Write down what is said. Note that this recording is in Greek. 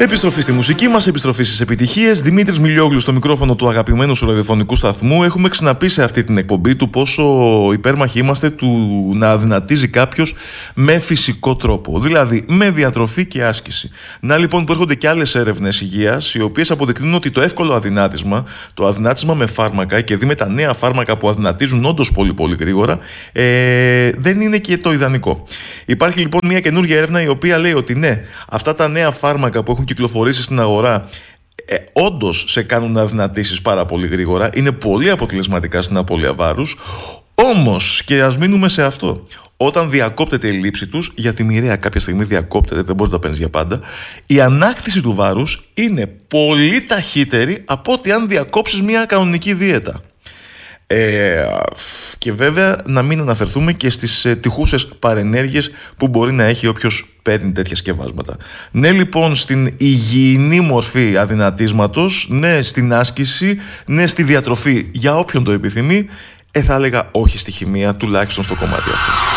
Επιστροφή στη μουσική μας, επιστροφή στις επιτυχίες. Δημήτρης Μιλιόγλου στο μικρόφωνο του αγαπημένου σου ραδιοφωνικού σταθμού. Έχουμε ξαναπεί σε αυτή την εκπομπή του πόσο υπέρμαχοι είμαστε του να αδυνατίζει κάποιος με φυσικό τρόπο. Δηλαδή με διατροφή και άσκηση. Να λοιπόν που έρχονται και άλλες έρευνες υγείας, οι οποίες αποδεικνύουν ότι το εύκολο αδυνάτισμα, το αδυνάτισμα με φάρμακα και δει με τα νέα φάρμακα που αδυνατίζουν όντως πολύ γρήγορα, δεν είναι και το ιδανικό. Υπάρχει λοιπόν μια καινούργια έρευνα η οποία λέει ότι ναι, αυτά τα νέα φάρμακα που έχουν κυκλοφορήσει στην αγορά όντως σε κάνουν να αδυνατήσεις πάρα πολύ γρήγορα, είναι πολύ αποτελεσματικά στην απώλεια βάρους. Όμως, και ας μείνουμε σε αυτό, όταν διακόπτεται η λήψη τους, γιατί μοιραία κάποια στιγμή διακόπτεται, δεν μπορείς να τα παίρνεις για πάντα, η ανάκτηση του βάρους είναι πολύ ταχύτερη από ότι αν διακόψεις μια κανονική δίαιτα. Και βέβαια να μην αναφερθούμε και στις τυχούσες παρενέργειες που μπορεί να έχει όποιος παίρνει τέτοια σκευάσματα. Ναι λοιπόν στην υγιεινή μορφή αδυνατίσματος, ναι στην άσκηση, ναι στη διατροφή για όποιον το επιθυμεί, θα έλεγα όχι στη χημεία, τουλάχιστον στο κομμάτι αυτό.